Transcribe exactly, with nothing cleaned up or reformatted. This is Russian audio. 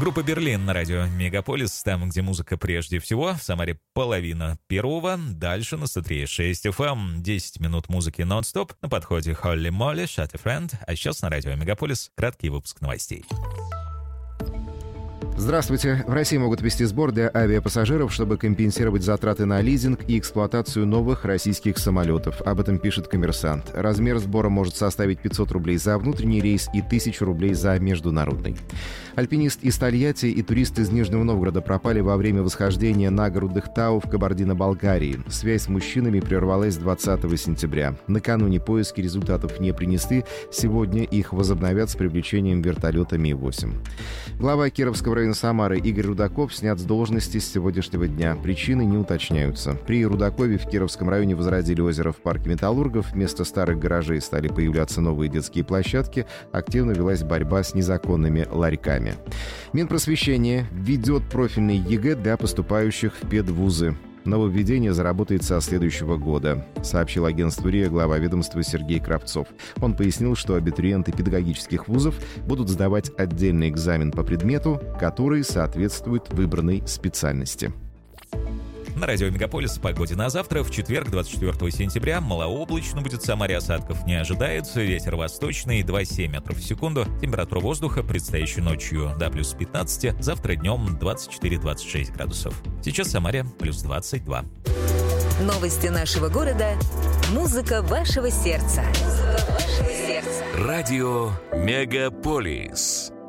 Группа «Берлин» на радио «Мегаполис», там, где музыка прежде всего. В Самаре половина первого. Дальше на сто три и шесть эф эм. десять минут музыки нон-стоп. На подходе Холли Молли, Shut a Friend. А сейчас на радио «Мегаполис» краткий выпуск новостей. Здравствуйте. В России могут ввести сбор для авиапассажиров, чтобы компенсировать затраты на лизинг и эксплуатацию новых российских самолетов. Об этом пишет «Коммерсант». Размер сбора может составить пятьсот рублей за внутренний рейс и тысячу рублей за международный. Альпинист из Тольятти и турист из Нижнего Новгорода пропали во время восхождения на гору Дыхтау в Кабардино-Балкарии. Связь с мужчинами прервалась двадцатого сентября. Накануне поиски результатов не принесли. Сегодня их возобновят с привлечением вертолета Ми восемь. Глава Кировского района Самары Игорь Рудаков снят с должности с сегодняшнего дня. Причины не уточняются. При Рудакове в Кировском районе возродили озеро в парке металлургов. Вместо старых гаражей стали появляться новые детские площадки. Активно велась борьба с незаконными ларьками. Минпросвещение ведет профильный ЕГЭ для поступающих в педвузы. Нововведение заработает со следующего года, сообщил агентству РИА глава ведомства Сергей Кравцов. Он пояснил, что абитуриенты педагогических вузов будут сдавать отдельный экзамен по предмету, который соответствует выбранной специальности. На радио «Мегаполис» в погоде на завтра. В четверг, двадцать четвёртого сентября, малооблачно будет, в Самаре осадков не ожидается. Ветер восточный, два целых семь десятых метров в секунду. Температура воздуха предстоящей ночью до плюс пятнадцать. Завтра днем двадцать четыре - двадцать шесть градусов. Сейчас в Самаре плюс двадцать два. Новости нашего города. Музыка вашего сердца. Музыка вашего сердца. Радио «Мегаполис».